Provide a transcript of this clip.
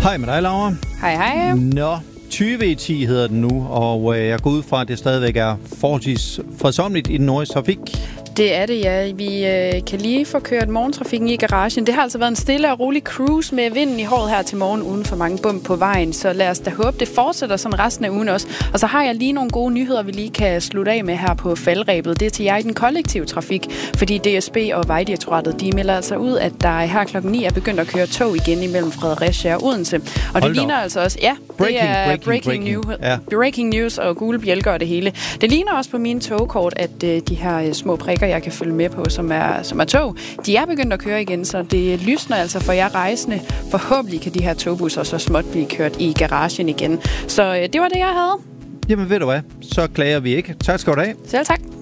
Hej med dig, Laura. Hej, hej. Nå, 20/10 hedder den nu, og jeg går ud fra, at det stadigvæk er forholdsvis fredsomligt i den nordiske trafik. Det er det, ja. Vi kan lige få kørt morgentrafikken i garagen. Det har altså været en stille og rolig cruise med vinden i håret her til morgen, uden for mange bump på vejen. Så lad os da håbe, det fortsætter sådan resten af ugen også. Og så har jeg lige nogle gode nyheder, vi lige kan slutte af med her på faldrebet. Det er til jer i den kollektive trafik, fordi DSB og Vejdirektoratet, de melder altså ud, at der her klokken 9 er begyndt at køre tog igen imellem Fredericia og Odense. Og det ligner altså også, ja, det er breaking news og gule bjælker og det hele. Det ligner også på mine togkort, at de her små prikker, jeg kan følge med på, som er tog, de er begyndt at køre igen, så det lysner altså for jer rejsende. Forhåbentlig kan de her togbusser så småt blive kørt i garagen igen. Så det var det, jeg havde. Jamen ved du hvad, så klager vi ikke. Tak skal du have. Selv tak.